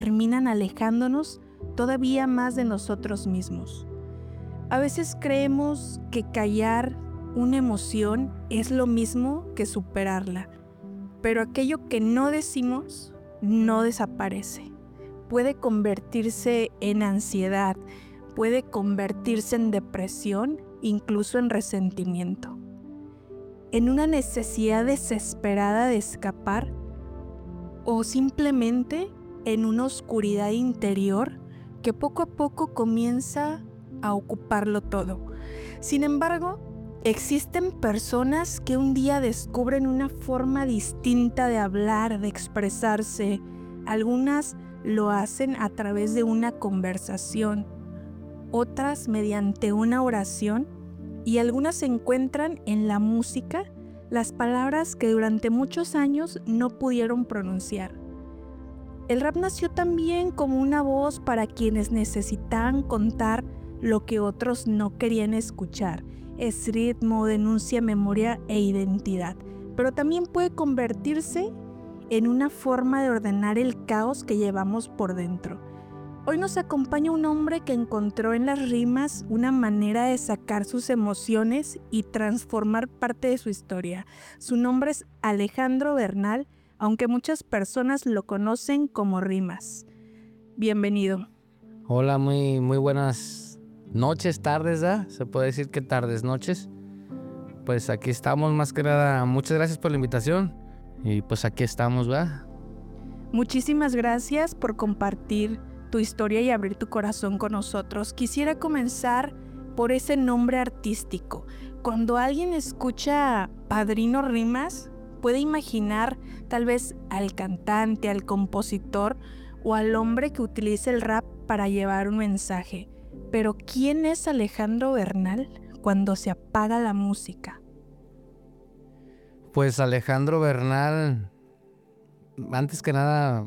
terminan alejándonos todavía más de nosotros mismos. A veces creemos que callar una emoción es lo mismo que superarla, pero aquello que no decimos no desaparece. Puede convertirse en ansiedad, puede convertirse en depresión, incluso en resentimiento, en una necesidad desesperada de escapar o simplemente en una oscuridad interior que poco a poco comienza a ocuparlo todo. Sin embargo, existen personas que un día descubren una forma distinta de hablar, de expresarse. Algunas lo hacen a través de una conversación, otras mediante una oración, y algunas encuentran en la música las palabras que durante muchos años no pudieron pronunciar. El rap nació también como una voz para quienes necesitaban contar lo que otros no querían escuchar. Es ritmo, denuncia, memoria e identidad, pero también puede convertirse en una forma de ordenar el caos que llevamos por dentro. Hoy nos acompaña un hombre que encontró en las rimas una manera de sacar sus emociones y transformar parte de su historia. Su nombre es Alejandro Bernal, aunque muchas personas lo conocen como Rimas. Bienvenido. Hola, muy buenas noches, tardes, ¿verdad? Se puede decir que tardes, noches. Pues aquí estamos, más que nada, muchas gracias por la invitación. Y pues aquí estamos, ¿verdad? Muchísimas gracias por compartir tu historia y abrir tu corazón con nosotros. Quisiera comenzar por ese nombre artístico. Cuando alguien escucha Padrino Rimas, puede imaginar tal vez al cantante, al compositor o al hombre que utiliza el rap para llevar un mensaje. Pero ¿quién es Alejandro Bernal cuando se apaga la música? Pues Alejandro Bernal, antes que nada,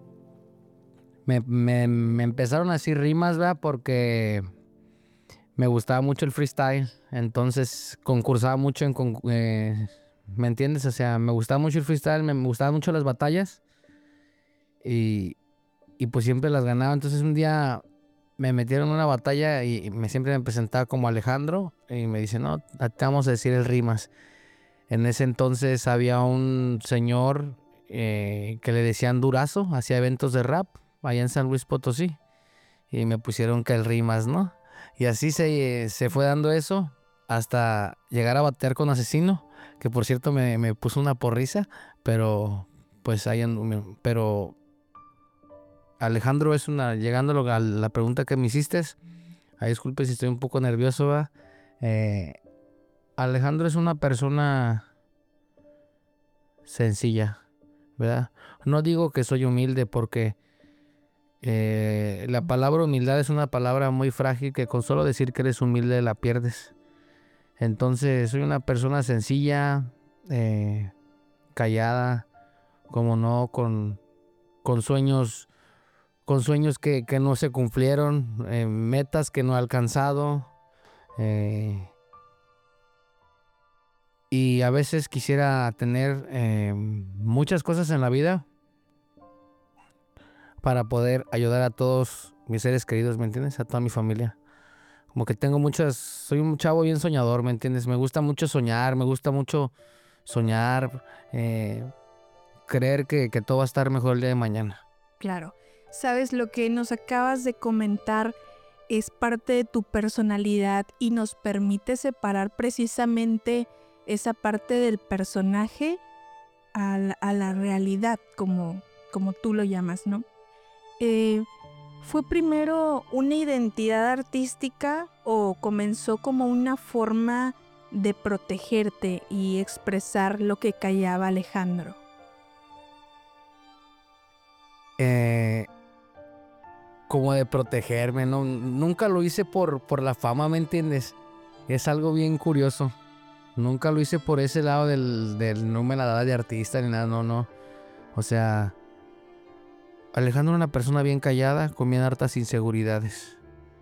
me empezaron a decir rimas, ¿verdad? Porque me gustaba mucho el freestyle. Entonces concursaba mucho ¿me entiendes? O sea, me gustaba mucho el freestyle, me gustaban mucho las batallas. Y pues siempre las ganaba. Entonces un día me metieron en una batalla y siempre me presentaba como Alejandro. Y me dice, no, te vamos a decir el rimas. En ese entonces había un señor que le decían Durazo, hacía eventos de rap allá en San Luis Potosí. Y me pusieron que el rimas, ¿no? Y así se fue dando eso hasta llegar a batear con Asesino, que por cierto me puso una porriza, pero pues pero Alejandro es llegando a la pregunta que me hiciste, disculpe si estoy un poco nervioso, ¿va? Alejandro es una persona sencilla, ¿verdad? No digo que soy humilde porque la palabra humildad es una palabra muy frágil que con solo decir que eres humilde la pierdes. Entonces soy una persona sencilla, callada, como no, con sueños que no se cumplieron, metas que no he alcanzado, y a veces quisiera tener muchas cosas en la vida para poder ayudar a todos mis seres queridos, ¿me entiendes? A toda mi familia. Como que soy un chavo bien soñador, ¿me entiendes? Me gusta mucho soñar, creer que todo va a estar mejor el día de mañana. Claro, sabes, lo que nos acabas de comentar es parte de tu personalidad y nos permite separar precisamente esa parte del personaje a la realidad, como tú lo llamas, ¿no? ¿Fue primero una identidad artística o comenzó como una forma de protegerte y expresar lo que callaba Alejandro? Como de protegerme, ¿no? Nunca lo hice por la fama, ¿me entiendes? Es algo bien curioso. Nunca lo hice por ese lado del no me la daba de artista ni nada, no. O sea, Alejandro era una persona bien callada, con bien hartas inseguridades.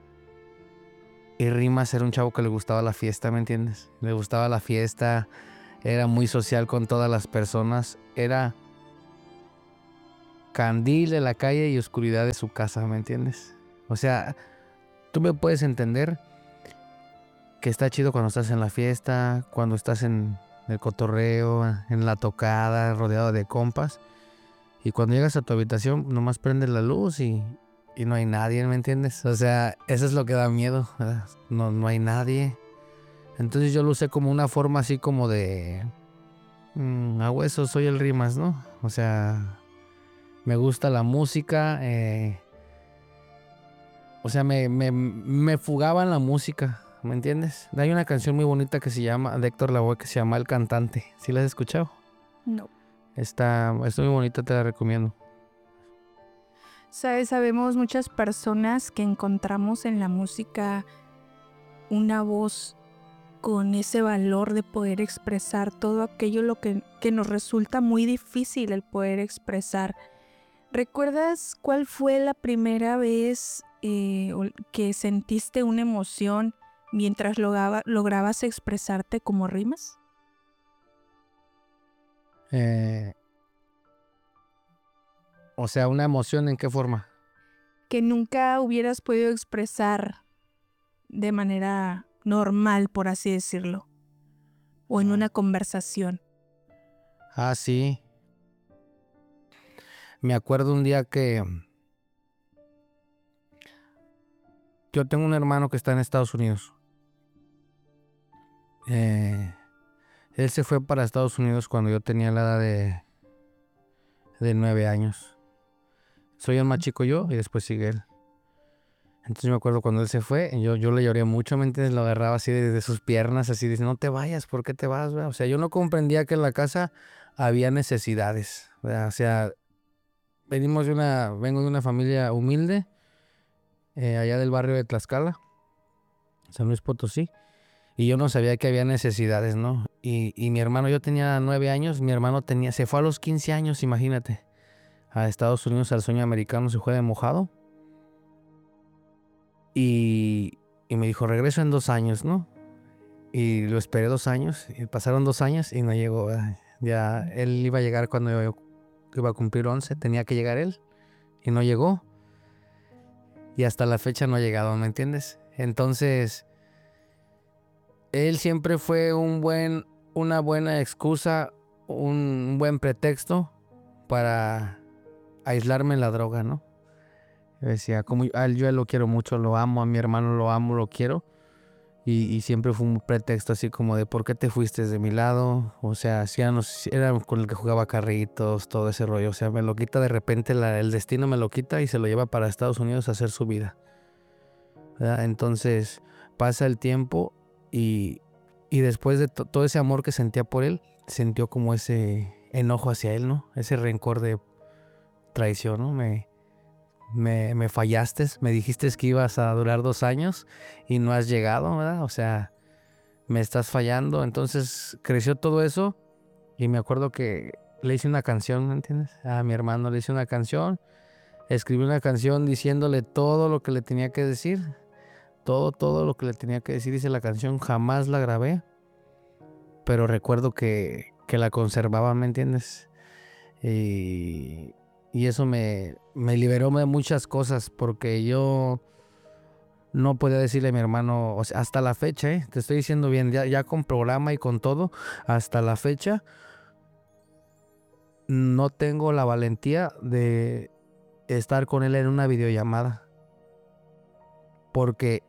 Y Rimas era un chavo que le gustaba la fiesta, ¿me entiendes? Le gustaba la fiesta, era muy social con todas las personas. Era candil de la calle y oscuridad de su casa, ¿me entiendes? O sea, tú me puedes entender que está chido cuando estás en la fiesta, cuando estás en el cotorreo, en la tocada, rodeado de compas. Y cuando llegas a tu habitación, nomás prendes la luz y no hay nadie, ¿me entiendes? O sea, eso es lo que da miedo, ¿verdad? No hay nadie. Entonces yo lo usé como una forma así como de... a hueso soy el Rimas, ¿no? O sea, me gusta la música. O sea, me fugaba en la música, ¿me entiendes? Hay una canción muy bonita que se llama, de Héctor Lavoe, que se llama El Cantante. ¿Sí la has escuchado? No. Está muy bonita, te la recomiendo. ¿Sabes? Sabemos muchas personas que encontramos en la música una voz con ese valor de poder expresar todo aquello que nos resulta muy difícil el poder expresar. ¿Recuerdas cuál fue la primera vez que sentiste una emoción mientras lograbas expresarte como Rimas? O sea, una emoción, ¿en qué forma? Que nunca hubieras podido expresar de manera normal, por así decirlo, o en una conversación. Ah, sí. Me acuerdo un día que yo tengo un hermano que está en Estados Unidos. Él se fue para Estados Unidos cuando yo tenía la edad de 9 años. Soy el más chico yo y después sigue él. Entonces me acuerdo cuando él se fue, yo le lloré mucho, ¿me entiendes? Lo agarraba así de sus piernas, así dice, no te vayas, ¿por qué te vas, güey? O sea, yo no comprendía que en la casa había necesidades, ¿verdad? O sea, vengo de una familia humilde, allá del barrio de Tlaxcala, San Luis Potosí, y yo no sabía que había necesidades, ¿no? Y mi hermano, yo tenía 9 años, mi hermano se fue a los 15 años, imagínate, a Estados Unidos, al sueño americano, se fue de mojado. Y me dijo, regreso en 2 años, ¿no? Y lo esperé 2 años, y pasaron 2 años y no llegó, ¿verdad? Ya él iba a llegar cuando yo iba a cumplir 11, tenía que llegar él, y no llegó. Y hasta la fecha no ha llegado, ¿me entiendes? Entonces, él siempre fue una buena excusa, un buen pretexto para aislarme en la droga, ¿no? Yo decía, como yo a él lo quiero mucho, lo amo, a mi hermano lo amo, lo quiero. Y siempre fue un pretexto así como de ¿por qué te fuiste de mi lado? O sea, si era con el que jugaba carritos, todo ese rollo. O sea, me lo quita de repente, el destino me lo quita y se lo lleva para Estados Unidos a hacer su vida, ¿verdad? Entonces pasa el tiempo y después de todo ese amor que sentía por él, sintió como ese enojo hacia él, ¿no? Ese rencor de traición, ¿no? Me fallaste, me dijiste que ibas a durar 2 años y no has llegado, ¿verdad? O sea, me estás fallando. Entonces creció todo eso y me acuerdo que le hice una canción, ¿me entiendes? A mi hermano le hice una canción, escribí una canción diciéndole todo lo que le tenía que decir, todo lo que le tenía que decir. Hice la canción, jamás la grabé, pero recuerdo que la conservaba, ¿me entiendes? Y eso me liberó de muchas cosas porque yo no podía decirle a mi hermano, o sea, hasta la fecha, te estoy diciendo bien, ya con programa y con todo, hasta la fecha no tengo la valentía de estar con él en una videollamada porque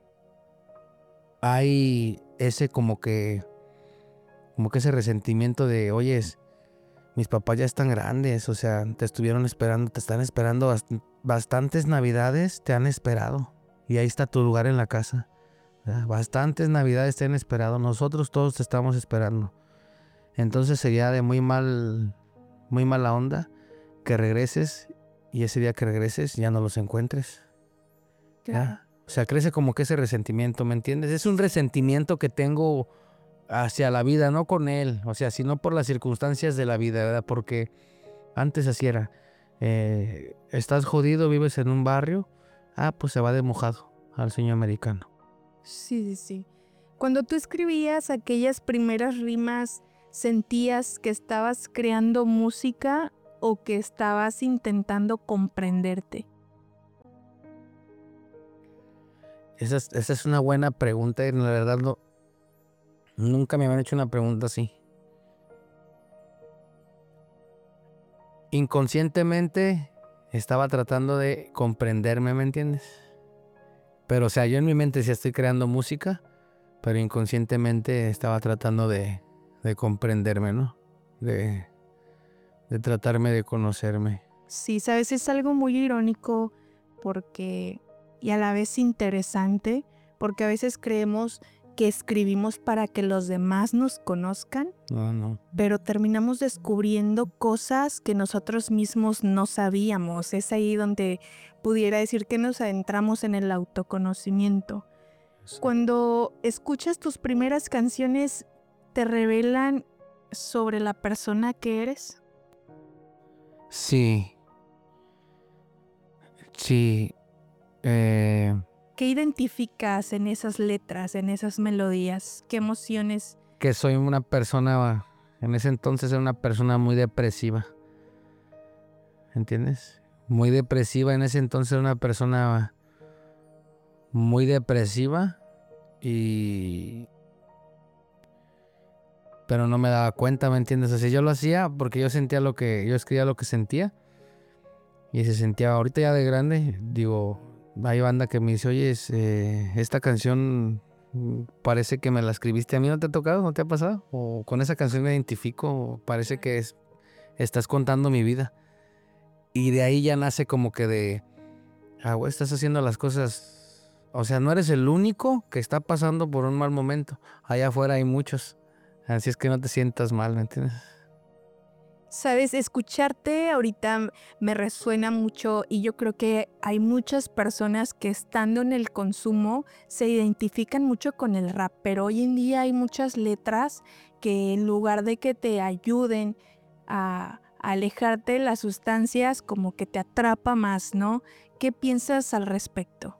hay ese como que ese resentimiento de, oyes, mis papás ya están grandes, o sea, te están esperando bastantes navidades, te han esperado. Y ahí está tu lugar en la casa, ¿verdad? Bastantes navidades te han esperado, nosotros todos te estamos esperando. Entonces sería de muy mala onda que regreses y ese día que regreses ya no los encuentres. ¿Ya? O sea, crece como que ese resentimiento, ¿me entiendes? Es un resentimiento que tengo hacia la vida, no con él, o sea, sino por las circunstancias de la vida, ¿verdad? Porque antes así era, estás jodido, vives en un barrio, pues se va de mojado al sueño americano. Sí, sí, sí. Cuando tú escribías aquellas primeras rimas, ¿sentías que estabas creando música o que estabas intentando comprenderte? Esa es una buena pregunta y la verdad nunca me habían hecho una pregunta así. Inconscientemente estaba tratando de comprenderme, ¿me entiendes? Pero o sea, yo en mi mente sí estoy creando música, pero inconscientemente estaba tratando de comprenderme, ¿no? De tratarme de conocerme. Sí, sabes, es algo muy irónico porque y a la vez interesante, porque a veces creemos que escribimos para que los demás nos conozcan, No. pero terminamos descubriendo cosas que nosotros mismos no sabíamos. Es ahí donde pudiera decir que nos adentramos en el autoconocimiento. Sí. Cuando escuchas tus primeras canciones, ¿te revelan sobre la persona que eres? Sí. ¿Qué identificas en esas letras, en esas melodías? ¿Qué emociones? Que soy una persona, en ese entonces era una persona muy depresiva, ¿entiendes? Muy depresiva, en ese entonces era una persona muy depresiva pero no me daba cuenta, ¿me entiendes? O sea, yo lo hacía porque yo escribía lo que sentía y se sentía, ahorita ya de grande, digo, hay banda que me dice, oye, esta canción parece que me la escribiste, ¿a mí no te ha tocado? ¿No te ha pasado? O con esa canción me identifico, parece que estás contando mi vida. Y de ahí ya nace como que güey, estás haciendo las cosas, o sea, no eres el único que está pasando por un mal momento, allá afuera hay muchos, así es que no te sientas mal, ¿me entiendes? Sabes, escucharte ahorita me resuena mucho y yo creo que hay muchas personas que estando en el consumo se identifican mucho con el rap, pero hoy en día hay muchas letras que en lugar de que te ayuden a alejarte de las sustancias, como que te atrapa más, ¿no? ¿Qué piensas al respecto?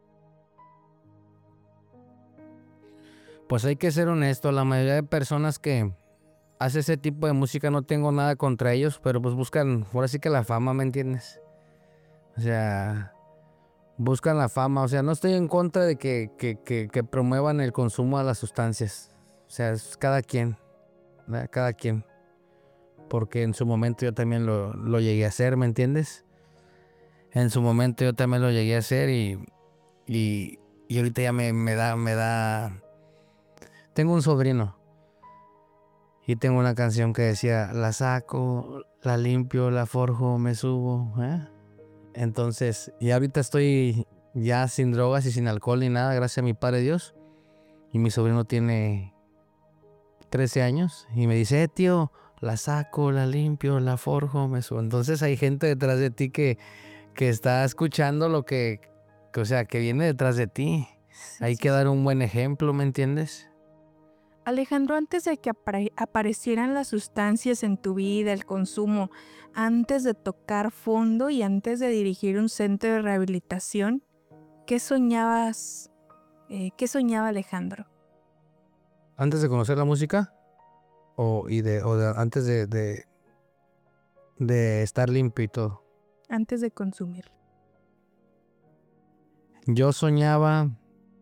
Pues hay que ser honesto, la mayoría de personas que hace ese tipo de música no tengo nada contra ellos, pero pues buscan, ahora sí que la fama, ¿me entiendes? O sea, buscan la fama, o sea, no estoy en contra de que promuevan el consumo de las sustancias, o sea, es cada quien, ¿verdad? Cada quien, porque en su momento yo también lo llegué a hacer, ¿me entiendes? En su momento yo también lo llegué a hacer y ahorita ya me da, tengo un sobrino. Y tengo una canción que decía, la saco, la limpio, la forjo, me subo. Entonces, y ahorita estoy ya sin drogas y sin alcohol ni nada, gracias a mi padre Dios. Y mi sobrino tiene 13 años y me dice, tío, la saco, la limpio, la forjo, me subo. Entonces hay gente detrás de ti que está escuchando lo o sea, que viene detrás de ti. Hay que dar un buen ejemplo, ¿me entiendes? Alejandro, antes de que aparecieran las sustancias en tu vida, el consumo, antes de tocar fondo y antes de dirigir un centro de rehabilitación, ¿qué soñabas? ¿Qué soñaba Alejandro Antes de conocer la música antes de estar limpio y todo. antes de consumir? Yo soñaba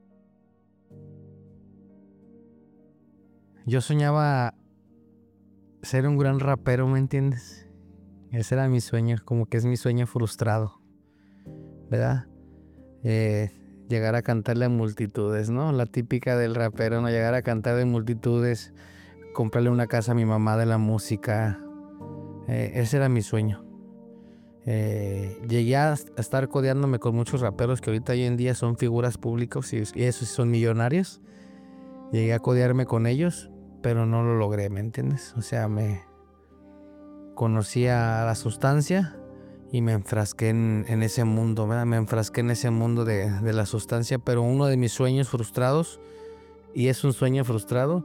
ser un gran rapero, ¿me entiendes? Ese era mi sueño, como que es mi sueño frustrado, ¿verdad? Llegar a cantarle a multitudes, ¿no? La típica del rapero, ¿no? Llegar a cantar de multitudes, comprarle una casa a mi mamá de la música. Ese era mi sueño. Llegué a estar codeándome con muchos raperos que ahorita hoy en día son figuras públicas y esos son millonarios. Llegué a codearme con ellos, pero no lo logré, ¿me entiendes? O sea, me conocí a la sustancia y me enfrasqué en ese mundo, ¿verdad? Me enfrasqué en ese mundo de la sustancia, pero uno de mis sueños frustrados, y es un sueño frustrado,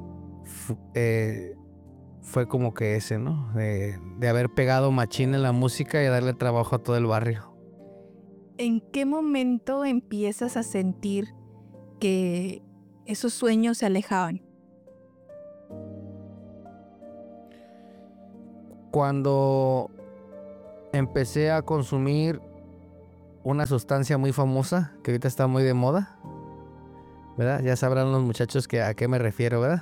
fue como que ese, ¿no? De haber pegado machín en la música y darle trabajo a todo el barrio. ¿En qué momento empiezas a sentir que esos sueños se alejaban? Cuando empecé a consumir una sustancia muy famosa que ahorita está muy de moda, ¿verdad? Ya sabrán los muchachos a qué me refiero, ¿verdad?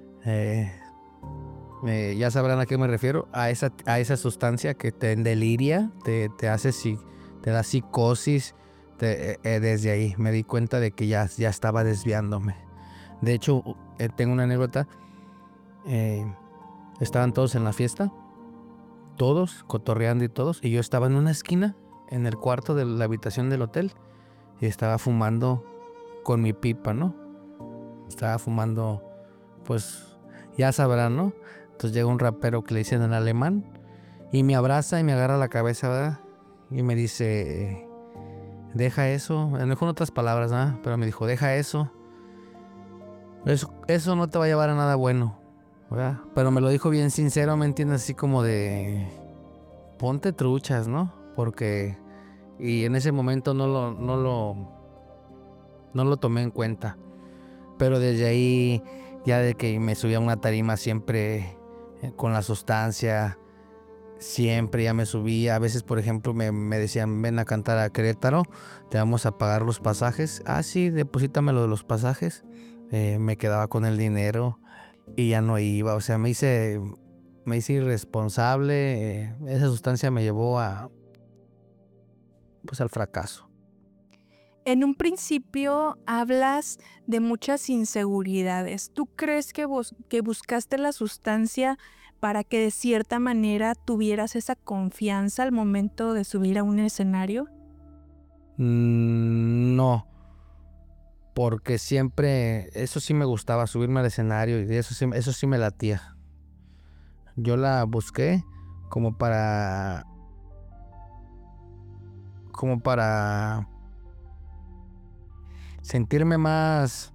Ya sabrán a qué me refiero, a esa sustancia que te deliria, te te da psicosis. Desde ahí me di cuenta de que ya estaba desviándome. De hecho, tengo una anécdota. Estaban todos en la fiesta, todos cotorreando y todos, y yo estaba en una esquina, en el cuarto de la habitación del hotel, y estaba fumando con mi pipa, ¿no? Estaba fumando, pues, ya sabrán, ¿no? Entonces llega un rapero que le dicen en alemán, y me abraza y me agarra la cabeza, ¿verdad? Y me dice, deja eso. Me dijo en otras palabras, ¿verdad? Pero me dijo, deja eso. Eso no te va a llevar a nada bueno, ¿verdad? Pero me lo dijo bien sincero, ¿me entiendes? Así como de, ponte truchas, ¿no? Porque, y en ese momento no lo tomé en cuenta. Pero desde ahí, ya de que me subía a una tarima siempre con la sustancia, siempre ya me subía. A veces, por ejemplo, me decían, ven a cantar a Querétaro, te vamos a pagar los pasajes. Ah, sí, deposítame lo de los pasajes. Me quedaba con el dinero y ya no iba. O sea, me hice irresponsable. Esa sustancia me llevó pues al fracaso. En un principio hablas de muchas inseguridades. ¿Tú crees que buscaste la sustancia para que de cierta manera tuvieras esa confianza al momento de subir a un escenario? No, porque siempre, eso sí me gustaba, subirme al escenario, y eso sí me latía. Yo la busqué como para sentirme más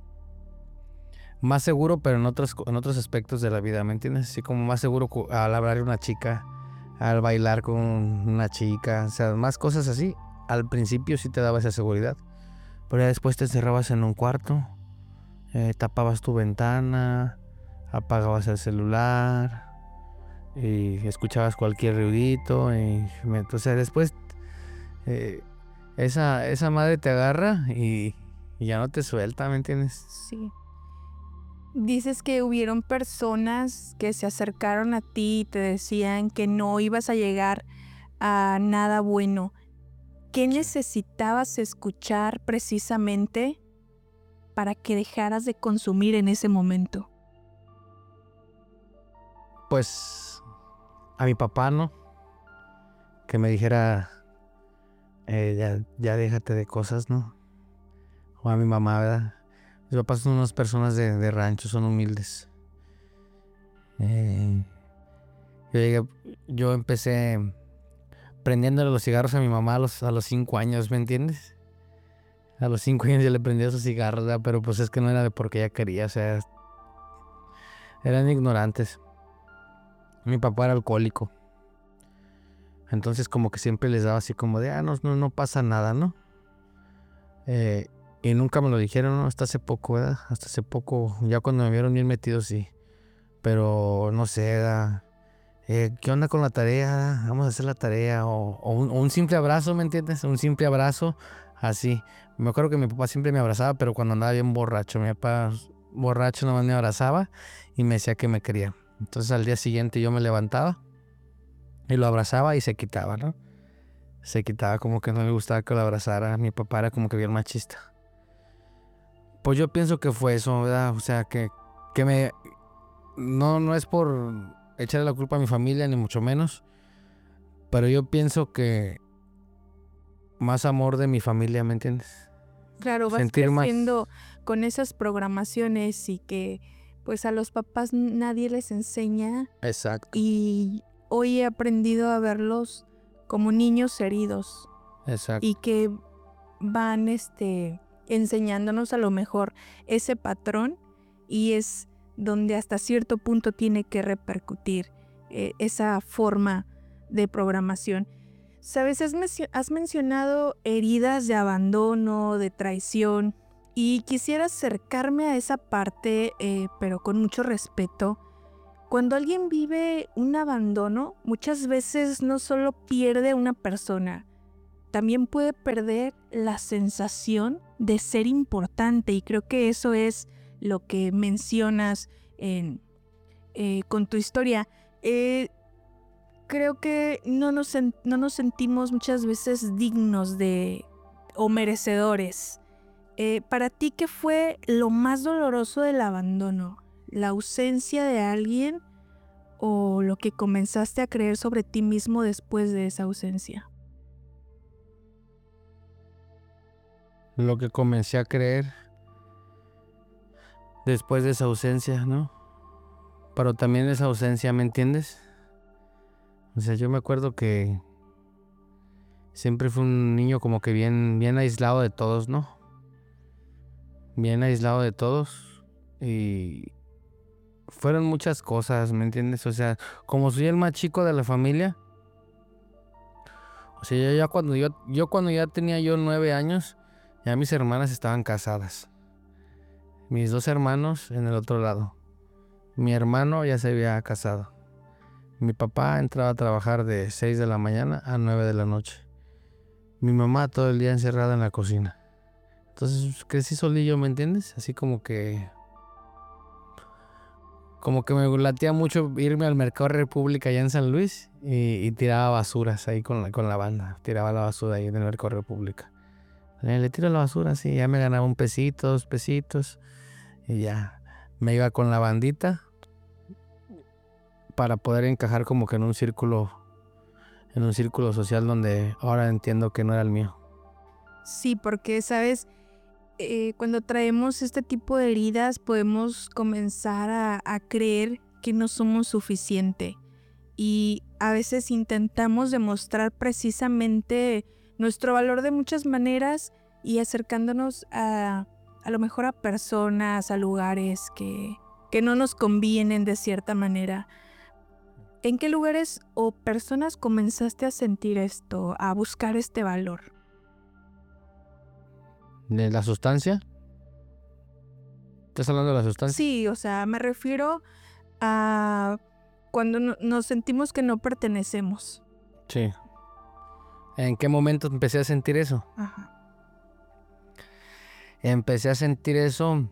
seguro, pero en otros aspectos de la vida, ¿me entiendes? Así como más seguro al hablar a una chica, al bailar con una chica, o sea, más cosas así. Al principio sí te daba esa seguridad, pero ya después te encerrabas en un cuarto, tapabas tu ventana, apagabas el celular y escuchabas cualquier ruidito. Entonces después eh, esa madre te agarra y ya no te suelta, ¿me entiendes? Sí. Dices que hubieron personas que se acercaron a ti y te decían que no ibas a llegar a nada bueno. ¿Qué necesitabas escuchar precisamente para que dejaras de consumir en ese momento? Pues a mi papá, ¿no? Que me dijera, ya déjate de cosas, ¿no? O a mi mamá, ¿verdad? Mis papás son unas personas de rancho, son humildes. Eh, yo empecé prendiéndole los cigarros a mi mamá a los 5 años, ¿me entiendes? A los 5 años ya le prendía sus cigarros, ¿verdad? Pero pues es que no era de porque ella quería, o sea, eran ignorantes. Mi papá era alcohólico. Entonces como que siempre les daba así como de, no pasa nada, ¿no? Y nunca me lo dijeron, ¿no? Hasta hace poco, ¿verdad? Hasta hace poco, ya cuando me vieron bien metido, sí. Pero no sé, ¿verdad? ¿Qué onda con la tarea? Vamos a hacer la tarea. O un simple abrazo, ¿me entiendes? Un simple abrazo, así. Me acuerdo que mi papá siempre me abrazaba, pero cuando andaba bien borracho. Mi papá borracho nomás me abrazaba y me decía que me quería. Entonces al día siguiente yo me levantaba y lo abrazaba y se quitaba, ¿no? Se quitaba, como que no le gustaba que lo abrazara. Mi papá era como que bien machista. Pues yo pienso que fue eso, ¿verdad? O sea, que no es por echarle la culpa a mi familia, ni mucho menos. Pero yo pienso que más amor de mi familia, ¿me entiendes? Claro, vas Sentir más. creciendo con esas programaciones y que pues a los papás nadie les enseña. Exacto. Y hoy he aprendido a verlos como niños heridos. Exacto. Y que van enseñándonos a lo mejor ese patrón, y es donde hasta cierto punto tiene que repercutir esa forma de programación. Sabes, has mencionado heridas de abandono, de traición, y quisiera acercarme a esa parte, pero con mucho respeto. Cuando alguien vive un abandono, muchas veces no solo pierde a una persona, también puede perder la sensación de ser importante, y creo que eso es lo que mencionas con tu historia. Creo que no nos sentimos muchas veces dignos o merecedores. Para ti, ¿qué fue lo más doloroso del abandono? ¿La ausencia de alguien o lo que comenzaste a creer sobre ti mismo después de esa ausencia? Lo que comencé a creer después de esa ausencia, ¿no? Pero también esa ausencia, ¿me entiendes? O sea, yo me acuerdo que siempre fui un niño como que bien aislado de todos, ¿no? Bien aislado de todos. Y fueron muchas cosas, ¿me entiendes? O sea, como soy el más chico de la familia, o sea, yo cuando ya tenía 9 años, ya mis hermanas estaban casadas. Mis 2 hermanos en el otro lado. Mi hermano ya se había casado. Mi papá entraba a trabajar de 6 de la mañana a 9 de la noche. Mi mamá todo el día encerrada en la cocina. Entonces crecí solillo, ¿me entiendes? Así como que me latía mucho irme al Mercado República allá en San Luis y tiraba basuras ahí con la banda. Tiraba la basura ahí en el Mercado República. Le tiro la basura, sí, ya me ganaba 1 pesito, 2 pesitos. Y ya me iba con la bandita para poder encajar como que en un círculo social donde ahora entiendo que no era el mío. Sí, porque, ¿sabes? Cuando traemos este tipo de heridas podemos comenzar a creer que no somos suficiente, y a veces intentamos demostrar precisamente nuestro valor de muchas maneras y acercándonos a lo mejor a personas, a lugares que no nos convienen de cierta manera. ¿En qué lugares o personas comenzaste a sentir esto, a buscar este valor? ¿De la sustancia? ¿Estás hablando de la sustancia? Sí, o sea, me refiero a cuando nos sentimos que no pertenecemos. Sí. ¿En qué momento empecé a sentir eso? Ajá. Empecé a sentir eso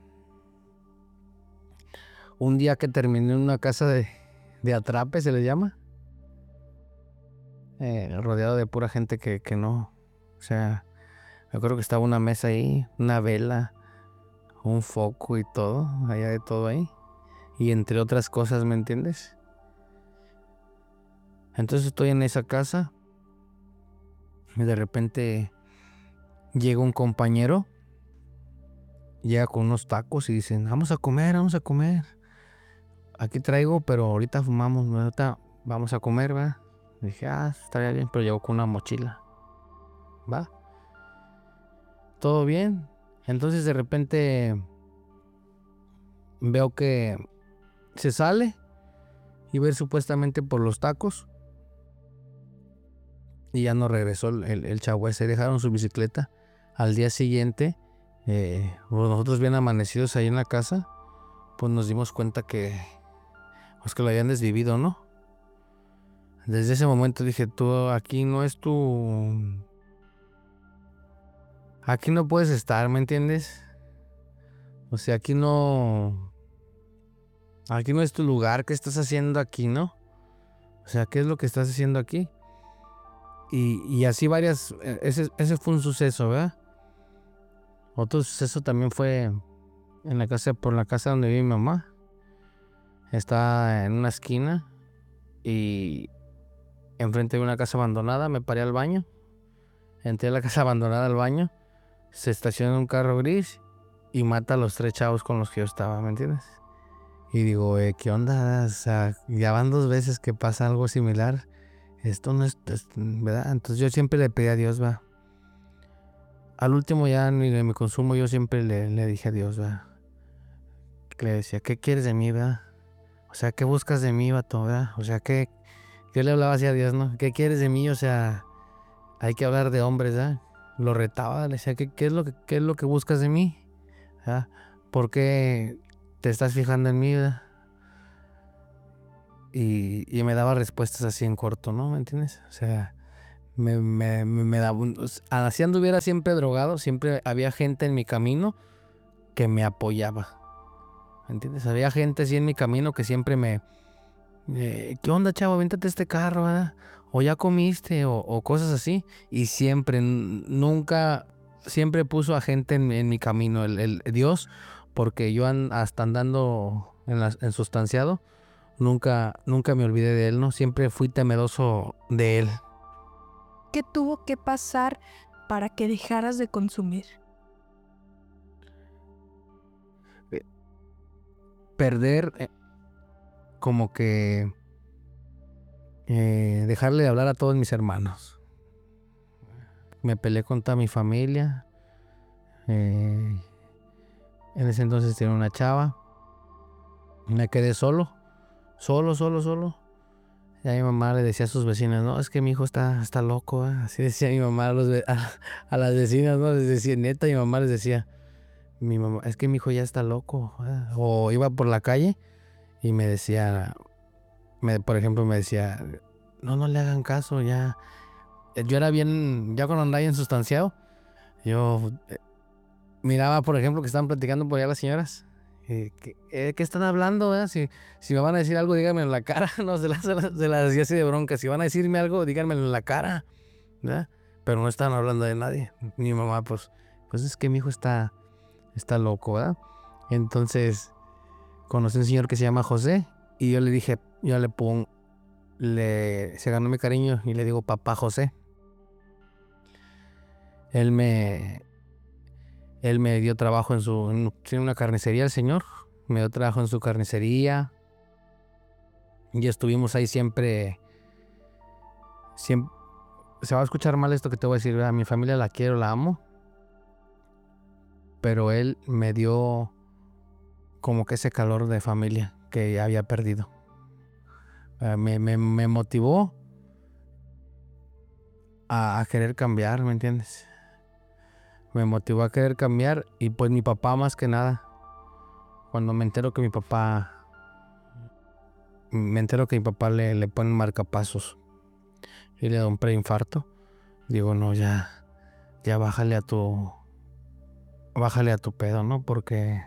un día que terminé en una casa de atrape, se le llama. Rodeado de pura gente que no. O sea, me acuerdo que estaba una mesa ahí, una vela, un foco y todo, allá de todo ahí. Y entre otras cosas, ¿me entiendes? Entonces estoy en esa casa y de repente llega un compañero, llega con unos tacos y dicen, vamos a comer. Aquí traigo, pero ahorita fumamos, ahorita vamos a comer, ¿verdad? Dije, estaría bien, pero llegó con una mochila. ¿Va? ¿Todo bien? Entonces de repente veo que se sale y va supuestamente por los tacos. Y ya no regresó el chavo ese. Dejaron su bicicleta. Al día siguiente, nosotros bien amanecidos ahí en la casa, pues nos dimos cuenta que lo habían desvivido, ¿no? Desde ese momento dije, tú aquí no es aquí no puedes estar, ¿me entiendes? O sea, aquí no es tu lugar. ¿Qué estás haciendo aquí, no? O sea, ¿qué es lo que estás haciendo aquí? Y así varias, ese fue un suceso, ¿verdad? Otro suceso también fue por la casa donde vive mi mamá. Está en una esquina y enfrente de una casa abandonada. Me paré al baño, entré a la casa abandonada al baño, se estaciona un carro gris y mata a los 3 chavos con los que yo estaba, ¿me entiendes? Y digo, ¿qué onda? O sea, ya van 2 veces que pasa algo similar. Esto no es, ¿verdad? Entonces yo siempre le pedí a Dios, va. Al último ya ni de mi consumo yo siempre le dije a Dios, va. Le decía, ¿qué quieres de mí, va? O sea, ¿qué buscas de mí, vato, verdad? O sea, ¿qué? Yo le hablaba así a Dios, ¿no? ¿Qué quieres de mí? O sea, hay que hablar de hombres, ¿verdad? Lo retaba, le decía, ¿qué es lo que buscas de mí? ¿Verdad? ¿Por qué te estás fijando en mí, verdad? y me daba respuestas así en corto, ¿no? ¿Me entiendes? O sea, me daba así anduviera siempre drogado, siempre había gente en mi camino que me apoyaba. ¿Me entiendes? Había gente así en mi camino que siempre ¿qué onda, chavo? Véntate este carro, ¿verdad? O ya comiste, o cosas así. Y siempre, nunca, siempre puso a gente en mi camino, el Dios, porque yo hasta andando en sustanciado, nunca me olvidé de él, ¿no? Siempre fui temeroso de él. ¿Qué tuvo que pasar para que dejaras de consumir? Perder, como que dejarle de hablar a todos mis hermanos. Me peleé con toda mi familia. En ese entonces tenía una chava. Me quedé solo. Y a mi mamá le decía a sus vecinas, no, es que mi hijo está loco, ¿eh? Así decía mi mamá a las vecinas, ¿no? Les decía, neta, mi mamá les decía, es que mi hijo ya está loco, ¿eh? O iba por la calle y me decía, por ejemplo, me decía, no le hagan caso, ya. Yo era bien, ya cuando andaba bien sustanciado, yo miraba, por ejemplo, que estaban platicando por allá las señoras. ¿Qué están hablando? Si me van a decir algo, díganme en la cara. No, se las decía así de bronca. Si van a decirme algo, díganmelo en la cara, ¿verdad? Pero no estaban hablando de nadie. Mi mamá, pues es que mi hijo está loco, ¿verdad? Entonces, conocí a un señor que se llama José. Y yo le dije, se ganó mi cariño y le digo, papá José. Él me dio trabajo tiene una carnicería el señor, me dio trabajo en su carnicería y estuvimos ahí siempre, se va a escuchar mal esto que te voy a decir, ¿verdad? Mi familia la quiero, la amo, pero él me dio como que ese calor de familia que había perdido. Me motivó a querer cambiar, ¿me entiendes? Me motivó a querer cambiar y pues mi papá más que nada. Cuando me entero que mi papá le ponen marcapasos y le da un preinfarto, digo, no, ya bájale a tu pedo, ¿no? Porque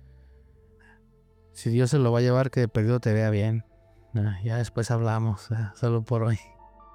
si Dios se lo va a llevar, que de perdido te vea bien. Ya después hablamos, solo por hoy.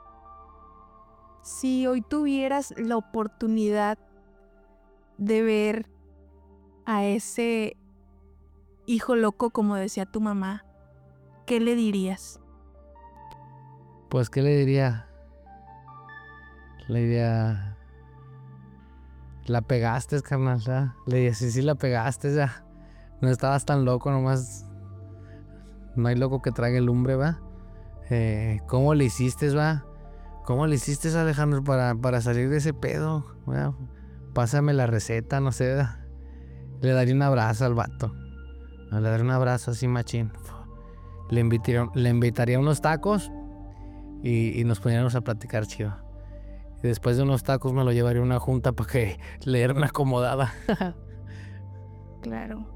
Si hoy tuvieras la oportunidad de ver a ese hijo loco, como decía tu mamá, ¿qué le dirías? Pues, ¿qué le diría? Le diría, la pegaste, carnal, ¿verdad? Le diría, sí, la pegaste, ya. No estabas tan loco, nomás. No hay loco que trague lumbre, ¿va? ¿Cómo le hiciste, va? ¿Cómo le hiciste, Alejandro, para salir de ese pedo? Bueno, pásame la receta, no sé, ¿verdad? Le daría un abrazo al vato. Le daría un abrazo así machín. Le invitaría unos tacos y nos poniéramos a platicar chido. Y después de unos tacos me lo llevaría a una junta para que le diera una acomodada. Claro.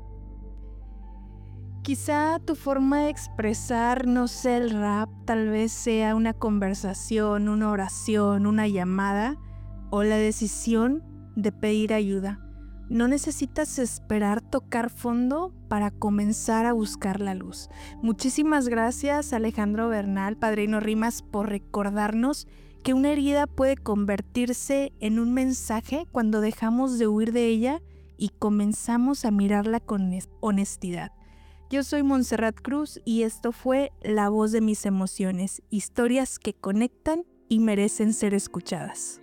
Quizá tu forma de expresar, no sé, el rap, tal vez sea una conversación, una oración, una llamada o la decisión de pedir ayuda. No necesitas esperar tocar fondo para comenzar a buscar la luz. Muchísimas gracias, Alejandro Bernal, Padrino Rimas, por recordarnos que una herida puede convertirse en un mensaje cuando dejamos de huir de ella y comenzamos a mirarla con honestidad. Yo soy Montserrat Cruz y esto fue La Voz de Mis Emociones, historias que conectan y merecen ser escuchadas.